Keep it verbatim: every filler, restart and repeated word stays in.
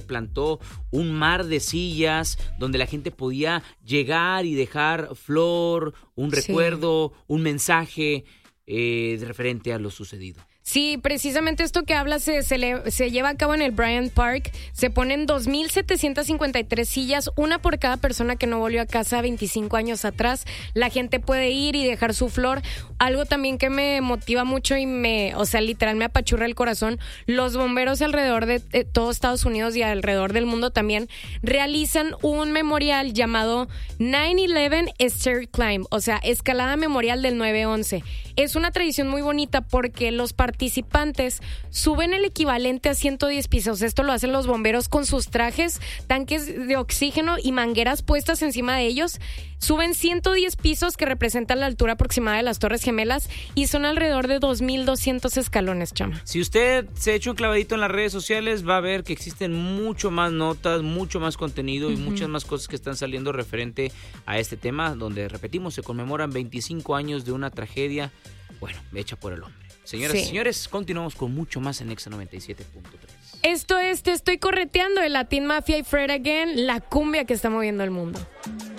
plantó un mar de sillas donde la gente podía llegar y dejar flor, un recuerdo, sí. un mensaje eh, referente a lo sucedido. Sí, precisamente esto que habla se, se, le, se lleva a cabo en el Bryant Park. Se ponen dos mil setecientas cincuenta y tres sillas, una por cada persona que no volvió a casa veinticinco años atrás. La gente puede ir y dejar su flor. Algo también que me motiva mucho y me, o sea, literal me apachurra el corazón. Los bomberos alrededor de eh, todo Estados Unidos y alrededor del mundo también realizan un memorial llamado nueve once Stair Climb, o sea, escalada memorial del nueve once. Es una tradición muy bonita porque los participantes suben el equivalente a ciento diez pisos. Esto lo hacen los bomberos con sus trajes, tanques de oxígeno y mangueras puestas encima de ellos. Suben ciento diez pisos, que representan la altura aproximada de las Torres Gemelas, y son alrededor de dos mil doscientos escalones, Chama. Si usted se echa un clavadito en las redes sociales, va a ver que existen mucho más notas, mucho más contenido uh-huh. y muchas más cosas que están saliendo referente a este tema, donde, repetimos, se conmemoran veinticinco años de una tragedia, bueno, hecha por el hombre. Señoras sí. y señores, continuamos con mucho más en Exa noventa y siete punto tres. Esto es Te Estoy Correteando, de Latin Mafia y Fred Again, la cumbia que está moviendo el mundo.